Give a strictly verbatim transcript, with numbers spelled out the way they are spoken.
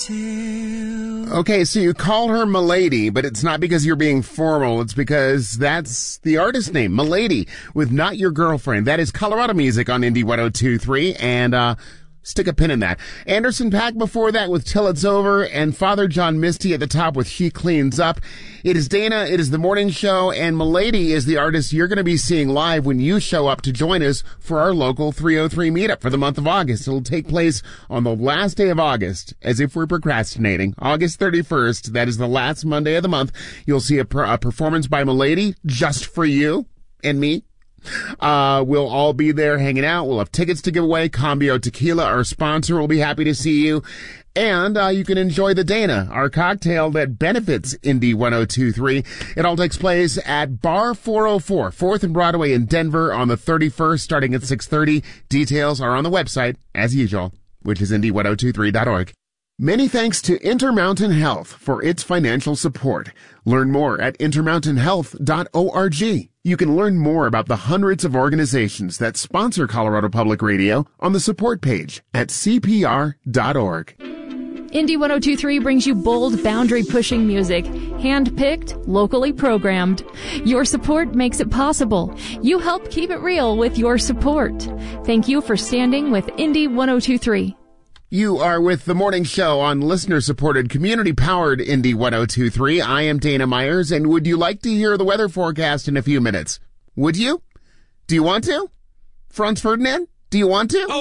till... Okay, so you call her Milady, but it's not because you're being formal. It's because that's the artist name, Milady, with Not Your Girlfriend. That is Colorado music on Indie one oh two point three, and uh stick a pin in that. Anderson .Paak before that with Till It's Over, and Father John Misty at the top with She Cleans Up. It is Dana, it is the morning show, and Milady is the artist you're going to be seeing live when you show up to join us for our local three oh three meetup for the month of August. It'll take place on the last day of August, as if we're procrastinating. August thirty-first, that is the last Monday of the month. You'll see a, per- a performance by Milady just for you and me. Uh, we'll all be there hanging out. We'll have tickets to give away. Cambio Tequila, our sponsor, will be happy to see you. And, uh, you can enjoy the Dana, our cocktail that benefits Indie one oh two point three. It all takes place at Bar four oh four, fourth and Broadway in Denver on the thirty-first, starting at six thirty. Details are on the website, as usual, which is indie one oh two three dot org. Many thanks to Intermountain Health for its financial support. Learn more at intermountain health dot org. You can learn more about the hundreds of organizations that sponsor Colorado Public Radio on the support page at c p r dot org. Indie one oh two point three brings you bold, boundary-pushing music, hand-picked, locally programmed. Your support makes it possible. You help keep it real with your support. Thank you for standing with Indie one oh two point three. You are with the morning show on listener-supported, community-powered Indie one oh two point three. I am Dana Myers, and would you like to hear the weather forecast in a few minutes? Would you? Do you want to? Franz Ferdinand, do you want to?